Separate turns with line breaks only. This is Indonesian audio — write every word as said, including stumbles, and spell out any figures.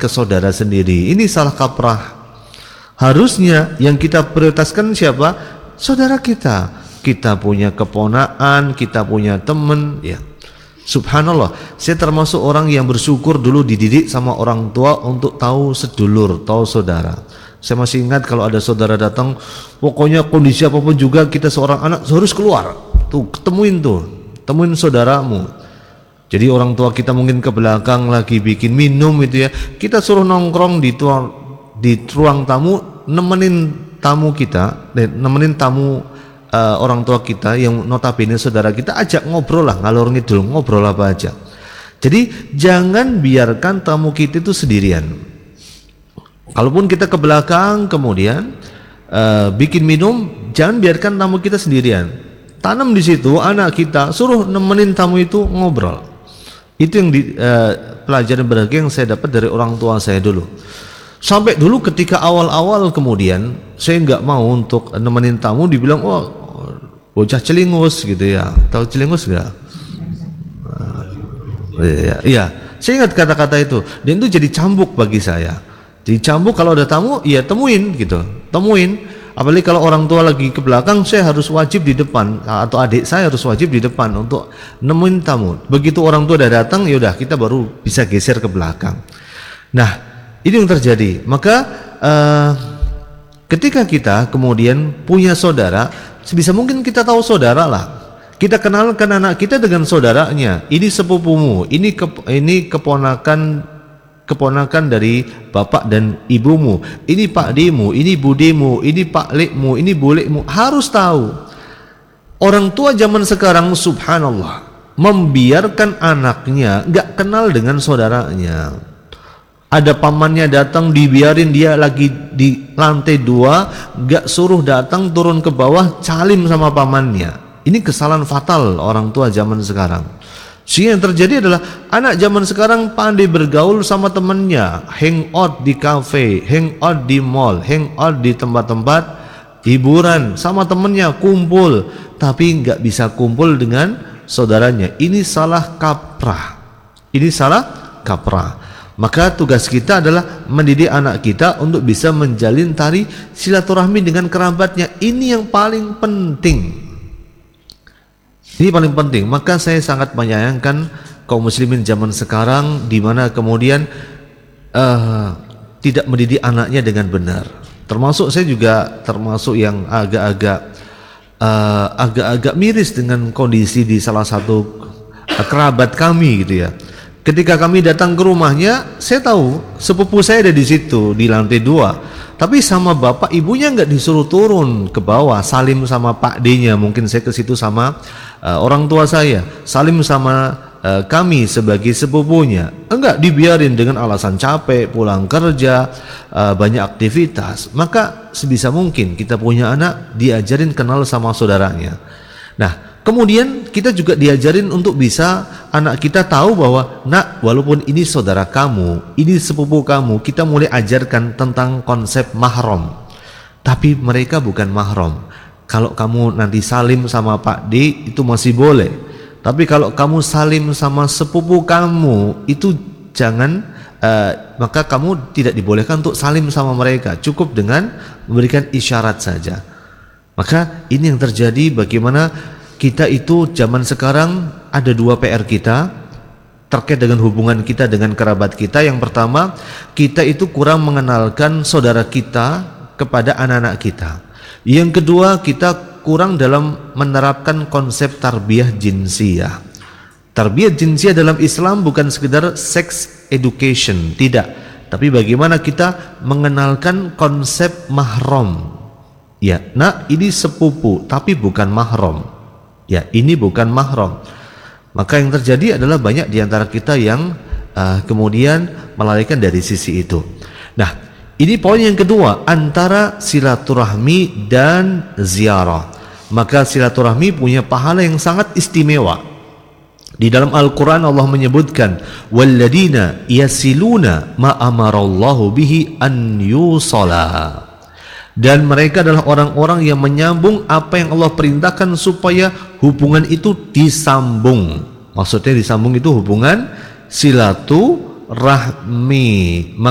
ke saudara sendiri. Ini salah kaprah. Harusnya yang kita prioritaskan siapa? Saudara kita. Kita punya keponaan, kita punya teman, ya. Subhanallah, saya termasuk orang yang bersyukur dulu dididik sama orang tua untuk tahu sedulur, tahu saudara. Saya masih ingat kalau ada saudara datang, pokoknya kondisi apapun juga kita seorang anak harus keluar. Tuh, ketemuin tuh, temuin saudaramu. Jadi orang tua kita mungkin ke belakang lagi bikin minum itu ya, kita suruh nongkrong di tuang, di ruang tamu, nemenin tamu kita, nemenin tamu uh, orang tua kita yang notabene saudara kita, ajak ngobrol lah, ngalor ngidul, ngobrol apa aja. Jadi jangan biarkan tamu kita itu sendirian. Kalaupun kita ke belakang kemudian uh, bikin minum, jangan biarkan tamu kita sendirian. Tanam di situ anak kita, suruh nemenin tamu itu ngobrol. Itu yang di, uh, pelajaran berharga yang saya dapat dari orang tua saya dulu. Sampai dulu ketika awal-awal kemudian saya nggak mau untuk nemenin tamu, dibilang oh bocah celingus gitu ya. Tahu celingus nggak? Uh, iya, iya, saya ingat kata-kata itu. Dan itu jadi cambuk bagi saya. Dicambuk kalau ada tamu, ya temuin gitu, temuin. Apalagi kalau orang tua lagi ke belakang, saya harus wajib di depan, atau adik saya harus wajib di depan untuk nemuin tamu. Begitu orang tua udah datang, ya udah kita baru bisa geser ke belakang. Nah, ini yang terjadi. Maka uh, ketika kita kemudian punya saudara, sebisa mungkin kita tahu saudara lah. Kita kenalkan anak kita dengan saudaranya. Ini sepupumu, ini ke, ini keponakan keponakan dari bapak dan ibumu, ini pak dimu, ini budimu, ini pak lekmu, ini bulekmu. Harus tahu. Orang tua zaman sekarang subhanallah membiarkan anaknya nggak kenal dengan saudaranya. Ada pamannya datang, dibiarin dia lagi di lantai dua, nggak suruh datang turun ke bawah, salim sama pamannya. Ini kesalahan fatal orang tua zaman sekarang. Sehingga yang terjadi adalah anak zaman sekarang pandai bergaul sama temannya, hangout di kafe, hangout di mall, hangout di tempat-tempat hiburan sama temannya, kumpul, tapi nggak bisa kumpul dengan saudaranya. Ini salah kaprah. Ini salah kaprah. Maka tugas kita adalah mendidik anak kita untuk bisa menjalin tali silaturahmi dengan kerabatnya. Ini yang paling penting. Ini paling penting. Maka saya sangat menyayangkan kaum muslimin zaman sekarang di mana kemudian uh, tidak mendidik anaknya dengan benar. Termasuk saya juga termasuk yang agak-agak uh, agak-agak miris dengan kondisi di salah satu uh, kerabat kami gitu ya. Ketika kami datang ke rumahnya, saya tahu sepupu saya ada di situ di lantai dua. Tapi sama bapak ibunya nggak disuruh turun ke bawah, salim sama pak D-nya. Mungkin saya ke situ sama uh, orang tua saya, salim sama uh, kami sebagai sepupunya. Enggak, dibiarin dengan alasan capek, pulang kerja, uh, banyak aktivitas. Maka sebisa mungkin kita punya anak, diajarin kenal sama saudaranya. Nah, kemudian kita juga diajarin untuk bisa anak kita tahu bahwa nak, walaupun ini saudara kamu, ini sepupu kamu, kita mulai ajarkan tentang konsep mahram. Tapi mereka bukan mahram. Kalau kamu nanti salim sama Pak D itu masih boleh. Tapi kalau kamu salim sama sepupu kamu itu jangan, uh, maka kamu tidak dibolehkan untuk salim sama mereka. Cukup dengan memberikan isyarat saja. Maka ini yang terjadi, bagaimana kita itu zaman sekarang ada dua P R kita terkait dengan hubungan kita dengan kerabat kita. Yang pertama, kita itu kurang mengenalkan saudara kita kepada anak-anak kita. Yang kedua, kita kurang dalam menerapkan konsep tarbiyah jinsiyah. Tarbiyah jinsiyah dalam Islam bukan sekedar sex education, tidak. Tapi bagaimana kita mengenalkan konsep mahram. Ya, nah ini sepupu tapi bukan mahram. Ya, ini bukan mahram. Maka yang terjadi adalah banyak diantara kita yang uh, kemudian melalaikan dari sisi itu. Nah, ini poin yang kedua, antara silaturahmi dan ziarah. Maka silaturahmi punya pahala yang sangat istimewa. Di dalam Al-Quran Allah menyebutkan, walladzina yasiluna ma amarallahu bihi an yusala. Dan mereka adalah orang-orang yang menyambung apa yang Allah perintahkan supaya hubungan itu disambung. Maksudnya disambung itu hubungan silaturahmi.